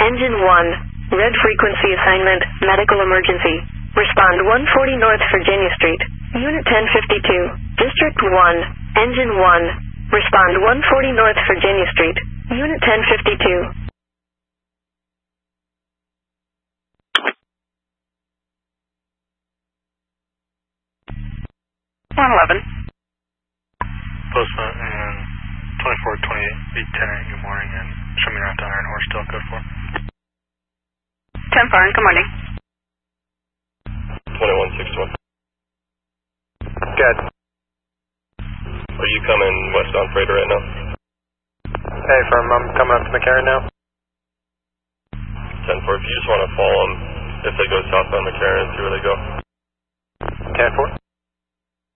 Engine 1, red frequency assignment, medical emergency. Respond 140 North Virginia Street, Unit 1052, District 1, Engine 1. Respond 140 North Virginia Street, Unit 1052. 111. Postman and 2428, 810, good morning, and show me around to Iron Horse, still code 4. 10 foreign, good morning. 2161. Good. Are you coming westbound freighter right now? Hey, I'm coming up to McCarran now. 10-4, if you just want to follow them, if they go southbound McCarran, see where they go. 10-4.